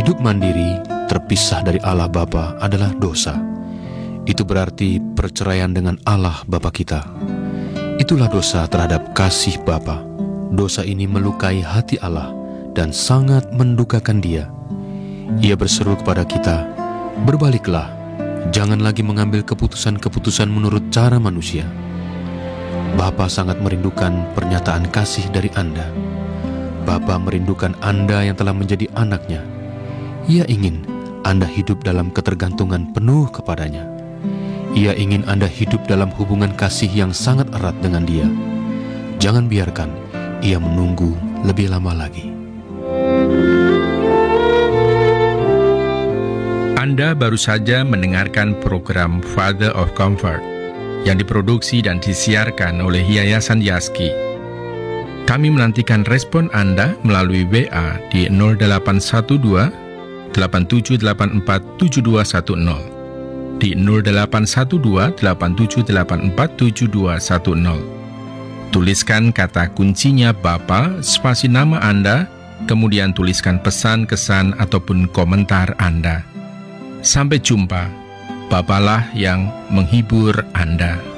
Hidup mandiri, terpisah dari Allah Bapa adalah dosa. Itu berarti perceraian dengan Allah Bapa kita. Itulah dosa terhadap kasih Bapa. Dosa ini melukai hati Allah dan sangat mendukakan Dia. Ia berseru kepada kita, "Berbaliklah, jangan lagi mengambil keputusan-keputusan menurut cara manusia." Bapa sangat merindukan pernyataan kasih dari Anda. Bapa merindukan Anda yang telah menjadi anaknya. Ia ingin Anda hidup dalam ketergantungan penuh kepadanya. Ia ingin Anda hidup dalam hubungan kasih yang sangat erat dengan Dia. Jangan biarkan Ia menunggu lebih lama lagi. Anda baru saja mendengarkan program Father of Comfort yang diproduksi dan disiarkan oleh Yayasan Yaski. Kami menantikan respon Anda melalui WA di 0812 8784 7210, di 0812 8784 7210. Tuliskan kata kuncinya Bapa, spasi nama Anda, kemudian tuliskan pesan, kesan, ataupun komentar Anda. Sampai jumpa. Bapalah yang menghibur Anda.